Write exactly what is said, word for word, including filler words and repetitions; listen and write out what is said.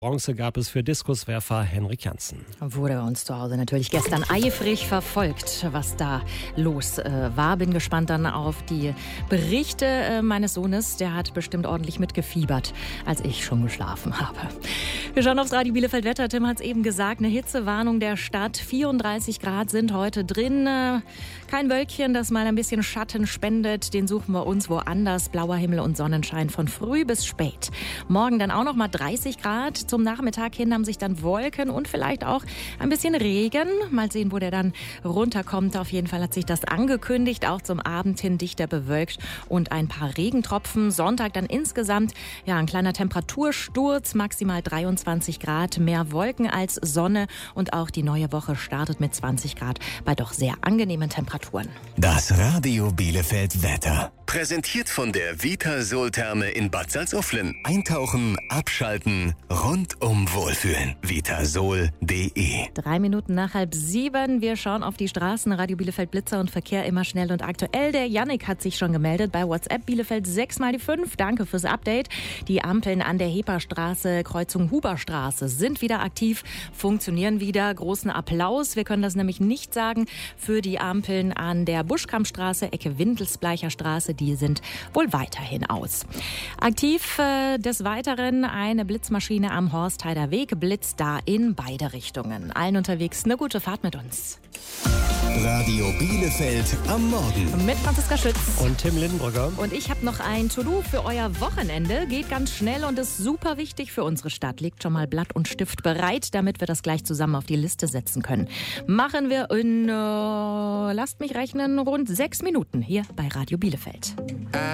Bronze gab es für Diskuswerfer Henrik Janssen. Wurde bei uns zu Hause natürlich gestern eifrig verfolgt, was da los äh, war. Bin gespannt dann auf die Berichte äh, meines Sohnes. Der hat bestimmt ordentlich mitgefiebert, als ich schon geschlafen habe. Wir schauen aufs Radio Bielefeld Wetter. Tim hat es eben gesagt, eine Hitzewarnung der Stadt. vierunddreißig Grad sind heute drin. Äh, kein Wölkchen, das mal ein bisschen Schatten spendet. Den suchen wir uns woanders. Blauer Himmel und Sonnenschein von früh bis spät. Morgen dann auch noch mal dreißig Grad. Zum Nachmittag hin haben sich dann Wolken und vielleicht auch ein bisschen Regen. Mal sehen, wo der dann runterkommt. Auf jeden Fall hat sich das angekündigt. Auch zum Abend hin dichter bewölkt und ein paar Regentropfen. Sonntag dann insgesamt ja ein kleiner Temperatursturz, maximal dreiundzwanzig Grad, mehr Wolken als Sonne. Und auch die neue Woche startet mit zwanzig Grad bei doch sehr angenehmen Temperaturen. Das Radio Bielefeld Wetter. Präsentiert von der Vitasol-Therme in Bad Salzuflen. Eintauchen, abschalten, rundum wohlfühlen. vitasol punkt de. Drei Minuten nach halb sieben. Wir schauen auf die Straßen. Radio Bielefeld Blitzer und Verkehr immer schnell und aktuell. Der Yannick hat sich schon gemeldet bei WhatsApp. Bielefeld sechs mal die fünf. Danke fürs Update. Die Ampeln an der Heperstraße, Kreuzung Huberstraße sind wieder aktiv, funktionieren wieder. Großen Applaus. Wir können das nämlich nicht sagen für die Ampeln an der Buschkampstraße, Ecke Windelsbleicher Straße. Die sind wohl weiterhin aus. Aktiv äh, des Weiteren eine Blitzmaschine am Horstheider Weg. Blitzt da in beide Richtungen. Allen unterwegs eine gute Fahrt mit uns. Radio Bielefeld am Morgen. Mit Franziska Schütz. Und Tim Lindenbrücker. Und ich habe noch ein To-Do für euer Wochenende. Geht ganz schnell und ist super wichtig für unsere Stadt. Legt schon mal Blatt und Stift bereit, damit wir das gleich zusammen auf die Liste setzen können. Machen wir in, äh, lasst mich rechnen, rund sechs Minuten hier bei Radio Bielefeld.